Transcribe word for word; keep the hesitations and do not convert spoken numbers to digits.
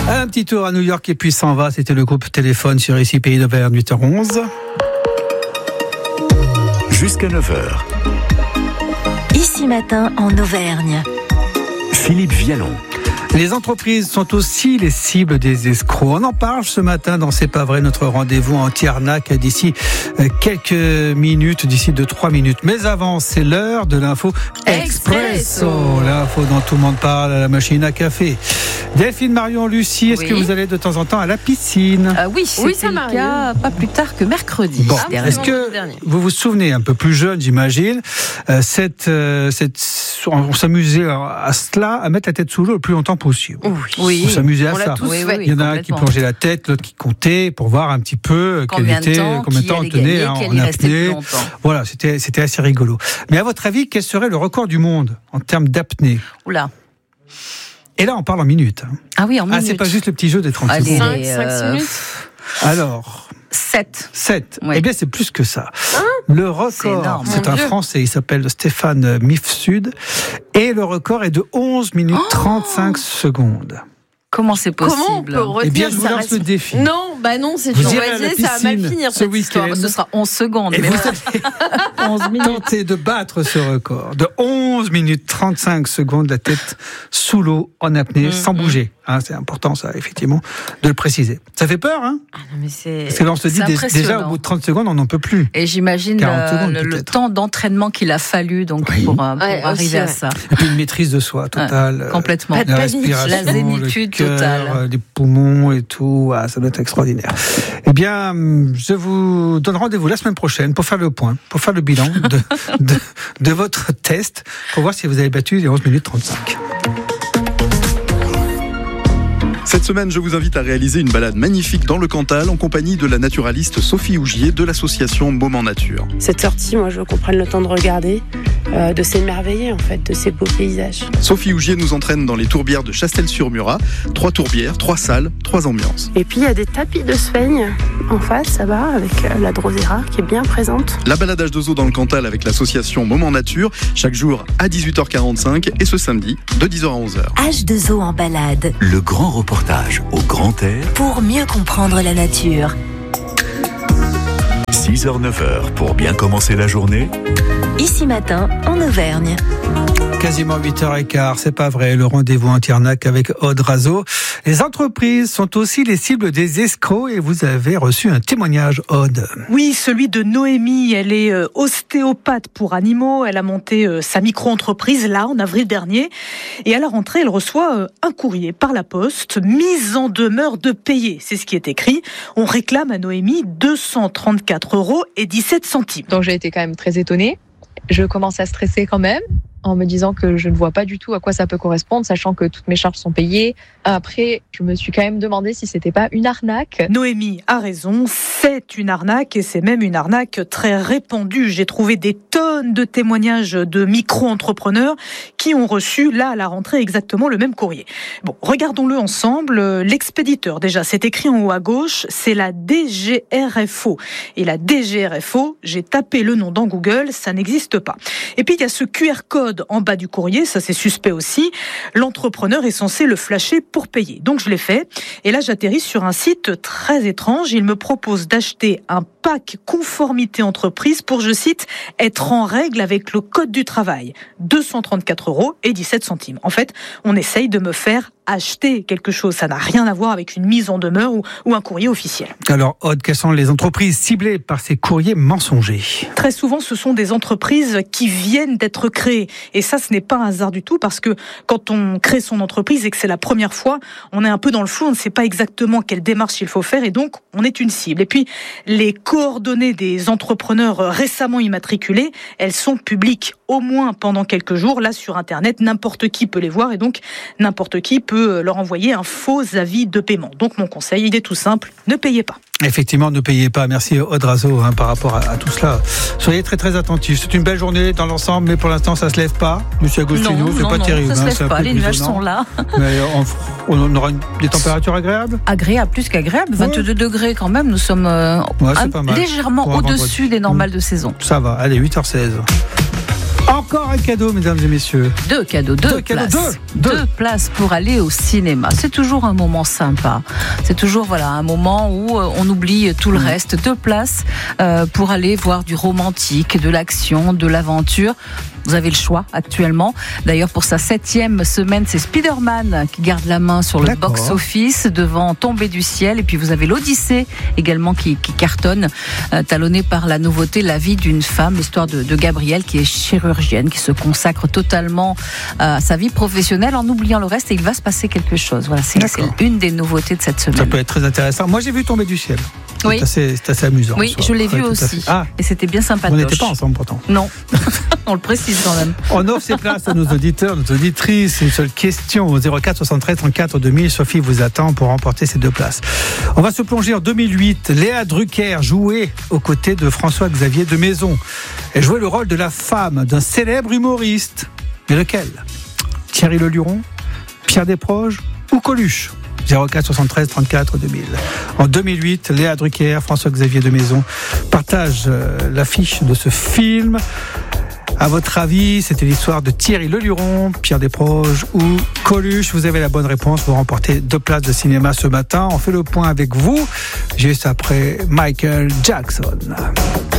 Un petit tour à New York et puis s'en va. C'était le groupe Téléphone sur Ici Pays d'Auvergne, huit heures onze. Jusqu'à neuf heures. Ici Matin en Auvergne. Philippe Vialon. Les entreprises sont aussi les cibles des escrocs. On en parle ce matin dans C'est pas vrai, notre rendez-vous anti-arnaque d'ici quelques minutes, d'ici deux trois minutes. Mais avant, c'est l'heure de l'info Expresso. L'info dont tout le monde parle à la machine à café. Delphine, Marion, Lucie, est-ce oui. que vous allez de temps en temps à la piscine ? euh, Oui, c'était oui, ça le cas pas plus tard que mercredi. Bon, ah, est-ce que vous vous souvenez, un peu plus jeune, j'imagine, euh, cette, euh, cette, on s'amusait à cela, à mettre la tête sous l'eau le plus longtemps possible. Oui, on s'amusait à on ça. Tous, oui, Il y en a un qui plongeait la tête, l'autre qui comptait pour voir un petit peu combien de temps, combien de temps on tenait gagner, en apnée. Voilà, c'était, c'était assez rigolo. Mais à votre avis, quel serait le record du monde en termes d'apnée ? Oula. Et là, on parle en minutes. Ah oui, en minutes. Ah, c'est pas juste le petit jeu des trente Allez, secondes. cinq, euh... minutes. Alors. sept. sept. Oui. Eh bien, c'est plus que ça. Hein ? Le record, c'est, c'est un Dieu. Français, il s'appelle Stéphane Mifsud. Et le record est de onze minutes oh trente-cinq secondes. Comment c'est possible ? Comment on peut retenir ? Eh bien, je vous lance le défi. Non, bah non, c'est vous dur. irez à la piscine, ça va mal finir cette histoire. Ce sera onze secondes. Et mais vous allez onze minutes. Tenter de battre ce record de onze minutes trente-cinq secondes, la tête sous l'eau, en apnée, mmh, sans mmh. bouger. Hein, c'est important, ça, effectivement, de le préciser. Ça fait peur, hein ? Ah non, mais c'est... Parce que là, on se dit déjà, au bout de trente secondes, on n'en peut plus. Et j'imagine secondes, le, le temps d'entraînement qu'il a fallu donc, oui. pour, pour ouais, arriver aussi, à ouais. ça. Et puis une maîtrise de soi totale. Ouais, complètement. La respiration, la zénitude le cœur, totale. Les poumons et tout. Ah, ça doit être extraordinaire. Eh bien, je vous donne rendez-vous la semaine prochaine pour faire le point, pour faire le bilan de, de, de votre test, pour voir si vous avez battu les onze minutes trente-cinq. Cette semaine, je vous invite à réaliser une balade magnifique dans le Cantal en compagnie de la naturaliste Sophie Ougier de l'association Moment Nature. Cette sortie, moi, je veux qu'on prenne le temps de regarder, euh, de s'émerveiller en fait, de ces beaux paysages. Sophie Ougier nous entraîne dans les tourbières de Chastel-sur-Murat. Trois tourbières, trois salles, trois ambiances. Et puis il y a des tapis de Sveigne en face, ça va, avec la Drosera qui est bien présente. La baladage de zoo dans le Cantal avec l'association Moment Nature, chaque jour à dix-huit heures quarante-cinq et ce samedi de dix heures à onze heures. H deux O en balade. Le grand reportage au grand air pour mieux comprendre la nature. six heures neuf heures pour bien commencer la journée. Ici Matin en Auvergne. Quasiment huit heures quinze, c'est pas vrai, le rendez-vous anti-arnaque avec Aude Razo. Les entreprises sont aussi les cibles des escrocs et vous avez reçu un témoignage, Aude. Oui, celui de Noémie, elle est ostéopathe pour animaux, elle a monté sa micro-entreprise là en avril dernier et à la rentrée elle reçoit un courrier par la poste, mise en demeure de payer, c'est ce qui est écrit. On réclame à Noémie deux cent trente-quatre euros et dix-sept centimes. Donc j'ai été quand même très étonnée, je commence à stresser quand même, en me disant que je ne vois pas du tout à quoi ça peut correspondre, sachant que toutes mes charges sont payées. Après, je me suis quand même demandé si c'était pas une arnaque. Noémie a raison, c'est une arnaque et c'est même une arnaque très répandue. J'ai trouvé des tonnes de témoignages de micro-entrepreneurs qui ont reçu, là, à la rentrée, exactement le même courrier. Bon, regardons-le ensemble. L'expéditeur, déjà, c'est écrit en haut à gauche, c'est la D G R F O. Et la D G R F O, j'ai tapé le nom dans Google, ça n'existe pas. Et puis, il y a ce Q R code en bas du courrier, ça c'est suspect aussi. L'entrepreneur est censé le flasher pour payer. Donc je l'ai fait. Et là j'atterris sur un site très étrange. Il me propose d'acheter un pack conformité entreprise pour, je cite, être en règle avec le code du travail. deux cent trente-quatre euros et dix-sept centimes. En fait, on essaye de me faire acheter quelque chose. Ça n'a rien à voir avec une mise en demeure ou, ou un courrier officiel. Alors, Aude, quelles sont les entreprises ciblées par ces courriers mensongers ? Très souvent, ce sont des entreprises qui viennent d'être créées. Et ça, ce n'est pas un hasard du tout parce que quand on crée son entreprise et que c'est la première fois, on est un peu dans le flou, on ne sait pas exactement quelle démarche il faut faire et donc on est une cible. Et puis, les coordonnées des entrepreneurs récemment immatriculés, elles sont publiques au moins pendant quelques jours. Là, sur Internet, n'importe qui peut les voir et donc n'importe qui peut leur envoyer un faux avis de paiement. Donc mon conseil, il est tout simple, ne payez pas. Effectivement, ne payez pas. Merci Aude Razo hein, par rapport à, à tout cela. Soyez très très attentifs. C'est une belle journée dans l'ensemble, mais pour l'instant ça se lève pas. Monsieur Agostino, c'est non, pas non, terrible. Ça se lève hein, pas, les nuages sont là. Mais on, on aura une, des températures agréables. Agréable, plus qu'agréable. vingt-deux ouais. degrés quand même. Nous sommes euh, ouais, un, légèrement au-dessus des normales de saison. Ça va. Allez, huit heures seize. Encore un cadeau, mesdames et messieurs. Deux cadeaux, deux, deux places. Cadeaux, deux, deux. deux places pour aller au cinéma. C'est toujours un moment sympa. C'est toujours voilà un moment où on oublie tout le reste. Deux places euh, pour aller voir du romantique, de l'action, de l'aventure. Vous avez le choix actuellement. D'ailleurs, pour sa septième semaine, c'est Spider-Man qui garde la main sur le D'accord. box-office devant Tombée du ciel. Et puis vous avez l'Odyssée également qui, qui cartonne, euh, talonnée par la nouveauté, la vie d'une femme, l'histoire de, de Gabrielle qui est chirurgienne, qui se consacre totalement à sa vie professionnelle en oubliant le reste et il va se passer quelque chose. Voilà, c'est, c'est une des nouveautés de cette semaine. Ça peut être très intéressant. Moi, j'ai vu Tomber du ciel. Oui. C'est assez, c'est assez amusant. Oui, je l'ai vu ouais, aussi. Ah. Et c'était bien sympa. On n'était pas ensemble pourtant. Non, on le précise quand même. On offre ces places à nos auditeurs, nos auditrices. Une seule question au zéro quatre soixante-treize trente-quatre deux mille. Sophie vous attend pour remporter ces deux places. On va se plonger en deux mille huit. Léa Drucker jouait aux côtés de François-Xavier de Maison. Elle jouait le rôle de la femme d'un célèbre humoriste. Mais lequel ? Thierry Leluron, Pierre Desproges ou Coluche ? zéro quatre soixante-treize trente-quatre deux mille. En deux mille huit, Léa Drucker, François-Xavier de Maison partagent euh, l'affiche de ce film. À votre avis, c'était l'histoire de Thierry Leluron, Pierre Desproges ou Coluche ? Vous avez la bonne réponse, vous remportez deux places de cinéma ce matin. On fait le point avec vous, juste après Michael Jackson.